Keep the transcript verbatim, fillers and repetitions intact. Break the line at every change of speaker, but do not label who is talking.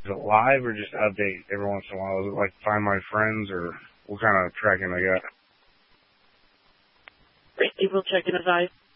Is it live or just update every once in a while? Is it like Find My Friends or what kind of tracking they got?
April check-in advice.